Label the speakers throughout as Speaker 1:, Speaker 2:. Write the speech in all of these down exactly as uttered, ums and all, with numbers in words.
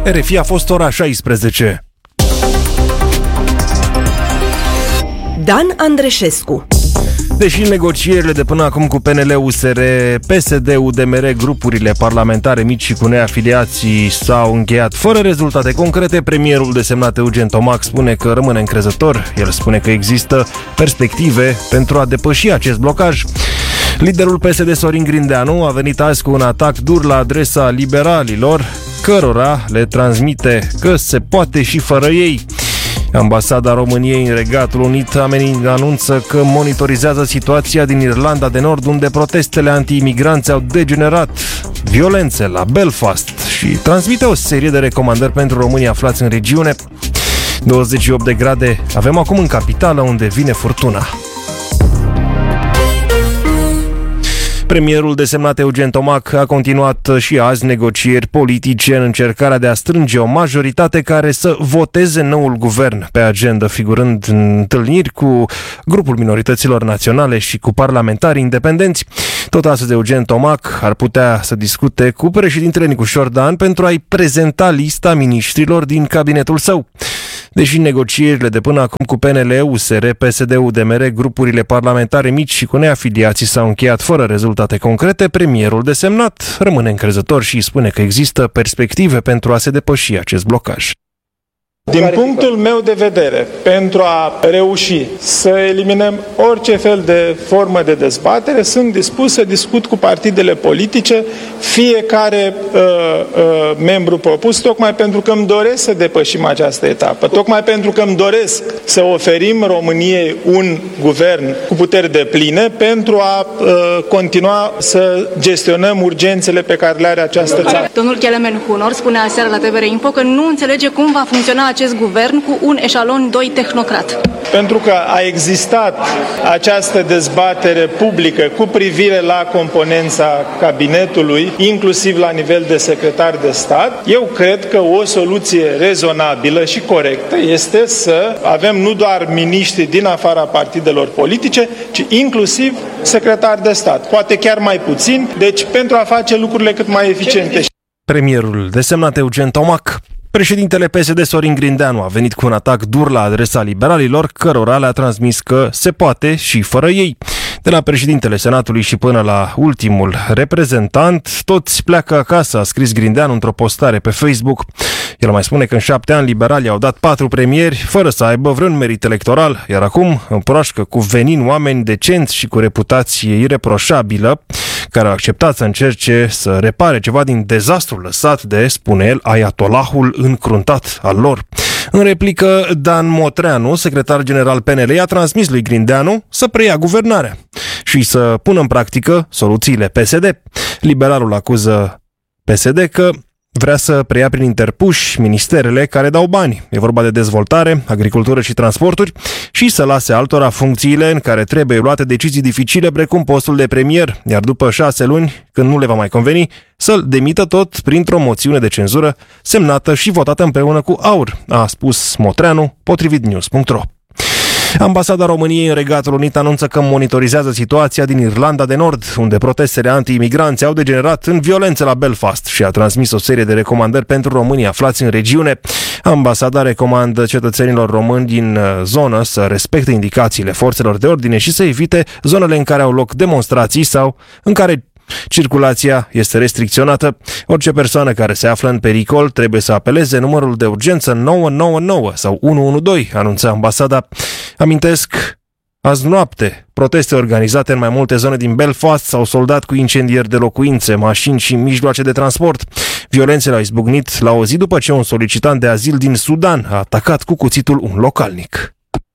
Speaker 1: R F I a fost ora șaisprezece.
Speaker 2: Dan Andreșescu.
Speaker 1: Deși negocierile de până acum cu P N L, U S R, P S D, U D M R, grupurile parlamentare mici și cu neafiliații s-au încheiat fără rezultate concrete, premierul desemnat Eugen Tomac spune că rămâne încrezător. El spune că există perspective pentru a depăși acest blocaj. Liderul P S D, Sorin Grindeanu, a venit azi cu un atac dur la adresa liberalilor, cărora le transmite că se poate și fără ei. Ambasada României în Regatul Unit anunță că monitorizează situația din Irlanda de Nord, unde protestele anti-imigranți au degenerat, violențe la Belfast, și transmite o serie de recomandări pentru românii aflați în regiune. douăzeci și opt de grade avem acum în capitală, unde vine furtuna. Premierul desemnat Eugen Tomac a continuat și azi negocieri politice în încercarea de a strânge o majoritate care să voteze noul guvern, pe agenda figurând în întâlniri cu grupul minorităților naționale și cu parlamentarii independenți. Tot astăzi Eugen Tomac ar putea să discute cu președintele Nicușor Dan pentru a-i prezenta lista miniștrilor din cabinetul său. Deși negocierile de până acum cu P N L, U S R, P S D, U D M R, grupurile parlamentare mici și cu neafiliații s-au încheiat fără rezultate concrete, premierul desemnat rămâne încrezător și spune că există perspective pentru a se depăși acest blocaj.
Speaker 3: Din punctul meu de vedere, pentru a reuși să eliminăm orice fel de formă de dezbatere, sunt dispus să discut cu partidele politice, fiecare uh, uh, membru propus, tocmai pentru că îmi doresc să depășim această etapă, tocmai pentru că îmi doresc să oferim României un guvern cu puteri depline pentru a uh, continua să gestionăm urgențele pe care le are această țară.
Speaker 4: Domnul Kelemen Hunor spunea aseară la T V R Info că nu înțelege cum va funcționa acest guvern cu un eșalon doi tehnocrat.
Speaker 3: Pentru că a existat această dezbatere publică cu privire la componența cabinetului, inclusiv la nivel de secretar de stat, eu cred că o soluție rezonabilă și corectă este să avem nu doar miniștri din afara partidelor politice, ci inclusiv secretari de stat. Poate chiar mai puțin, deci pentru a face lucrurile cât mai eficiente.
Speaker 1: Premierul desemnat Eugen Tomac. Președintele P S D, Sorin Grindeanu, a venit cu un atac dur la adresa liberalilor, cărora le-a transmis că se poate și fără ei. De la președintele Senatului și până la ultimul reprezentant, toți pleacă acasă, a scris Grindeanu într-o postare pe Facebook. El mai spune că în șapte ani liberalii au dat patru premieri fără să aibă vreun merit electoral, iar acum împroașcă cu venin oameni decenți și cu reputație ireproșabilă, care au acceptat să încerce să repare ceva din dezastrul lăsat de, spune el, ayatollahul încruntat al lor. În replică, Dan Motreanu, secretar general P N L, i-a transmis lui Grindeanu să preia guvernarea și să pună în practică soluțiile P S D. Liberalul acuză P S D că vrea să preia prin interpuși ministerele care dau bani. E vorba de dezvoltare, agricultură și transporturi, și să lase altora funcțiile în care trebuie luate decizii dificile, precum postul de premier, iar după șase luni, când nu le va mai conveni, să-l demită tot printr-o moțiune de cenzură semnată și votată împreună cu AUR, a spus Motreanu, potrivit news punct ro. Ambasada României în Regatul Unit anunță că monitorizează situația din Irlanda de Nord, unde protestele anti-imigranți au degenerat în violențe la Belfast, și a transmis o serie de recomandări pentru românii aflați în regiune. Ambasada recomandă cetățenilor români din zonă să respecte indicațiile forțelor de ordine și să evite zonele în care au loc demonstrații sau în care circulația este restricționată. Orice persoană care se află în pericol trebuie să apeleze numărul de urgență nouă nouă nouă sau unu unu doi, anunță ambasada. Amintesc, azi noapte, proteste organizate în mai multe zone din Belfast s-au soldat cu incendieri de locuințe, mașini și mijloace de transport. Violențele au izbucnit la o zi după ce un solicitant de azil din Sudan a atacat cu cuțitul un localnic.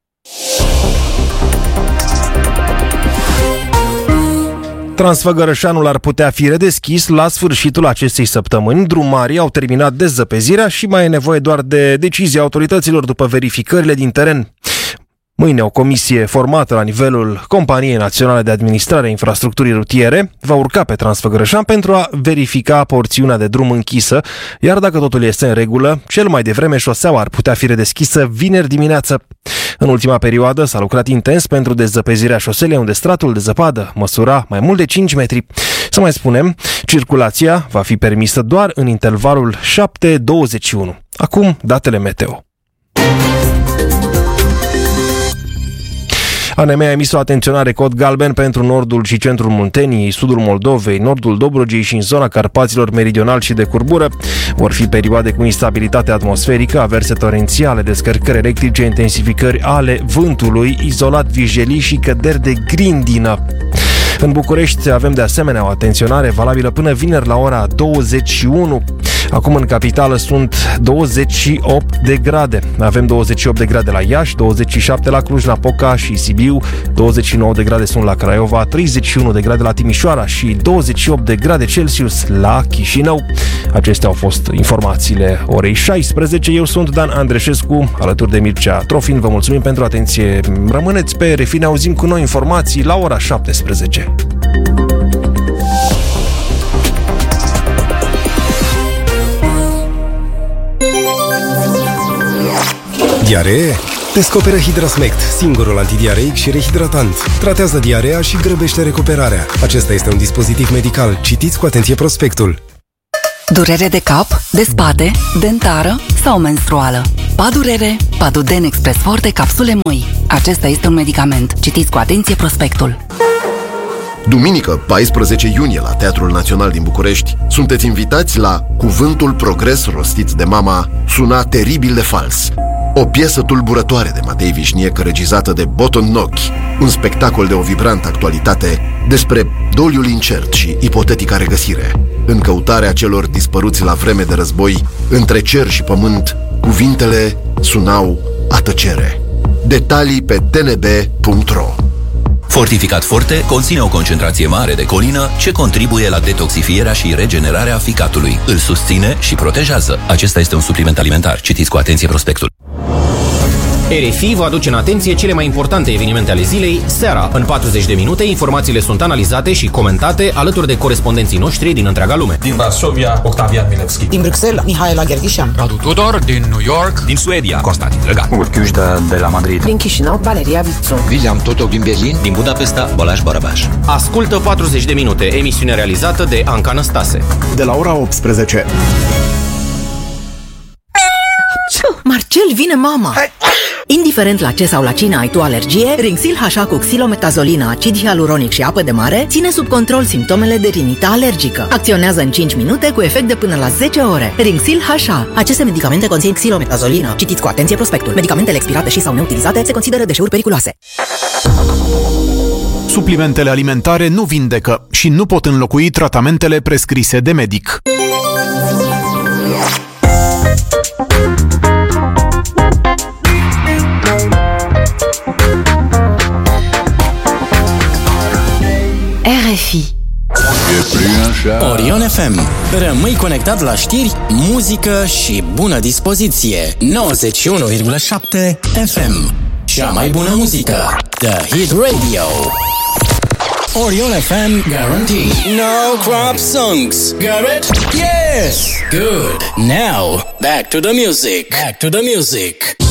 Speaker 1: Transfăgărășanul ar putea fi redeschis la sfârșitul acestei săptămâni. Drumarii au terminat dezăpezirea și mai e nevoie doar de decizia autorităților după verificările din teren. Mâine o comisie formată la nivelul Companiei Naționale de Administrare a Infrastructurii Rutiere va urca pe Transfăgărășan pentru a verifica porțiunea de drum închisă, iar dacă totul este în regulă, cel mai devreme șoseaua ar putea fi redeschisă vineri dimineață. În ultima perioadă s-a lucrat intens pentru dezăpezirea șoselei, unde stratul de zăpadă măsura mai mult de cinci metri. Să mai spunem, circulația va fi permisă doar în intervalul șapte douăzeci și unu. Acum, datele meteo. A N M a emis o atenționare cod galben pentru nordul și centrul Munteniei, sudul Moldovei, nordul Dobrogei și în zona Carpaților meridional și de curbură. Vor fi perioade cu instabilitate atmosferică, averse torențiale, descărcări electrice, intensificări ale vântului, izolat vijelii și căderi de grindină. În București avem de asemenea o atenționare valabilă până vineri la ora douăzeci și unu. Acum în capitală sunt douăzeci și opt de grade. Avem douăzeci și opt de grade la Iași, douăzeci și șapte la Cluj-Napoca și Sibiu, douăzeci și nouă de grade sunt la Craiova, treizeci și unu de grade la Timișoara și douăzeci și opt de grade Celsius la Chișinău. Acestea au fost informațiile orei șaisprezece. Eu sunt Dan Andreșescu, alături de Mircea Trofin. Vă mulțumim pentru atenție. Rămâneți pe Refin, ne auzim cu noi informații la ora șaptesprezece.
Speaker 5: Diaree? Descoperă Hidrasmect, singurul antidiareic și rehidratant. Tratează diarea și grăbește recuperarea. Acesta este un dispozitiv medical. Citiți cu atenție prospectul.
Speaker 6: Durere de cap, de spate, dentară sau menstruală. Padurere, Paduden Express Forte Capsule Moi. Acesta este un medicament. Citiți cu atenție prospectul.
Speaker 7: Duminică, paisprezece iunie, la Teatrul Național din București, sunteți invitați la Cuvântul Progres rostit de mama suna teribil de fals. O piesă tulburătoare de Matei Vișniec, regizată de Boton Nochi, un spectacol de o vibrantă actualitate despre doliul incert și ipotetica regăsire. În căutarea celor dispăruți la vreme de război, între cer și pământ, cuvintele sunau a tăcere. Detalii pe t n b punct r o.
Speaker 8: Fortificat Forte conține o concentrație mare de colină ce contribuie la detoxifierea și regenerarea ficatului. Îl susține și protejează. Acesta este un supliment alimentar. Citiți cu atenție prospectul.
Speaker 9: R F I vă aduce în atenție cele mai importante evenimente ale zilei, seara. În patruzeci de minute, informațiile sunt analizate și comentate alături de corespondenții noștri din întreaga lume.
Speaker 10: Din Varsovia, Octavian Milevski.
Speaker 11: Din Bruxelles, Mihaela Gherghișan.
Speaker 12: Radu Tudor, din New York.
Speaker 13: Din Suedia, Constantin Drăgan.
Speaker 14: Urchiușda de la Madrid.
Speaker 15: Din Chișinău, Valeria Vițu.
Speaker 16: William Totoc din Berlin.
Speaker 17: Din Budapesta, Balázs Barabás.
Speaker 9: Ascultă patruzeci de minute, emisiune realizată de Anca Năstase.
Speaker 18: De la ora optsprezece.
Speaker 2: Marcel, vine mama! Indiferent la ce sau la cine ai tu alergie, Rinxil H A cu xilometazolina, acid hialuronic și apă de mare ține sub control simptomele de rinită alergică. Acționează în cinci minute cu efect de până la zece ore. Rinxil H A. Aceste medicamente conțin xilometazolina. Citiți cu atenție prospectul. Medicamentele expirate și sau neutilizate se consideră deșeuri periculoase.
Speaker 19: Suplimentele alimentare nu vindecă și nu pot înlocui tratamentele prescrise de medic.
Speaker 2: R F I.
Speaker 20: Orion F M. Rămâi conectat la știri, muzică și bună dispoziție. nouăzeci și unu virgulă șapte F M. Cea mai bună muzică. The Hit Radio. Orion F M guarantee. No crop songs. Got it? Yes. Good. Now, back to the music. Back to the music.